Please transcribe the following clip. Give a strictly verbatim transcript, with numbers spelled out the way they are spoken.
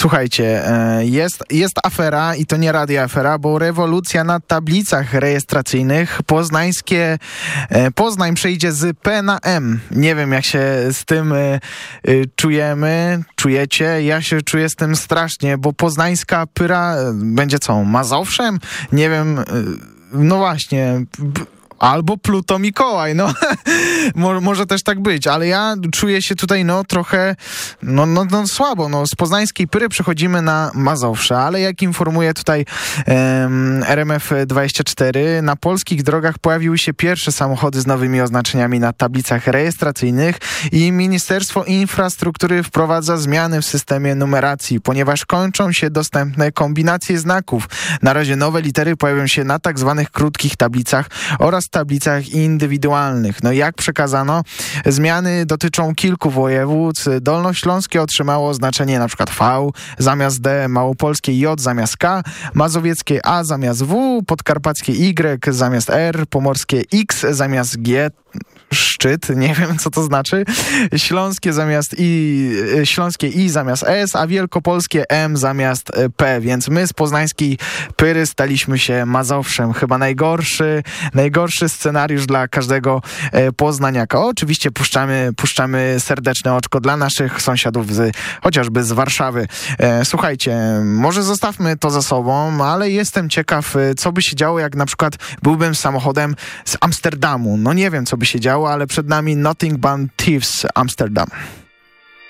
Słuchajcie, jest, jest afera i to nie radio afera, bo rewolucja na tablicach rejestracyjnych. Poznańskie, Poznań przejdzie z P na M. Nie wiem, jak się z tym czujemy, czujecie. Ja się czuję z tym strasznie, bo poznańska pyra będzie co, Mazowszem? Nie wiem, no właśnie... Albo Pluto Mikołaj, no może też tak być, ale ja czuję się tutaj no trochę no, no, no słabo, no z poznańskiej Pyry przechodzimy na Mazowsze, ale jak informuje tutaj um, R M F dwadzieścia cztery, na polskich drogach pojawiły się pierwsze samochody z nowymi oznaczeniami na tablicach rejestracyjnych i Ministerstwo Infrastruktury wprowadza zmiany w systemie numeracji, ponieważ kończą się dostępne kombinacje znaków. Na razie nowe litery pojawią się na tak zwanych krótkich tablicach oraz tablicach indywidualnych. No jak przekazano, zmiany dotyczą kilku województw. Dolnośląskie otrzymało oznaczenie na przykład V zamiast D, małopolskie J zamiast K, mazowieckie A zamiast W, podkarpackie Y zamiast R, pomorskie X zamiast G, szczyt, nie wiem co to znaczy, śląskie zamiast I, śląskie I zamiast S, a wielkopolskie M zamiast P, więc my z poznańskiej Pyry staliśmy się Mazowszem. Chyba najgorszy, najgorszy scenariusz dla każdego poznaniaka. Oczywiście puszczamy, puszczamy serdeczne oczko dla naszych sąsiadów z, chociażby z Warszawy. Słuchajcie, może zostawmy to za sobą, ale jestem ciekaw, co by się działo, jak na przykład byłbym samochodem z Amsterdamu. No nie wiem, co by się działo, ale przed nami Nothing But Thieves Amsterdam.